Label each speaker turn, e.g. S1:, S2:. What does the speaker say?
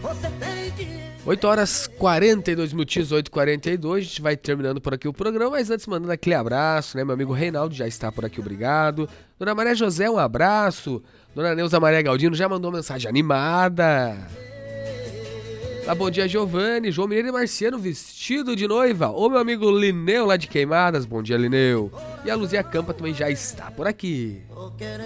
S1: 8h42, 8h42, a gente vai terminando por aqui o programa, mas antes mandando aquele abraço, né, meu amigo Reinaldo já está por aqui, obrigado. Dona Maria José, um abraço. Dona Neuza Maria Galdino já mandou mensagem animada. Bom dia, Giovanni, João Mineiro e Marciano vestido de noiva. Ô, meu amigo Lineu lá de Queimadas, bom dia, Lineu. E a Luzia Campa também já está por aqui.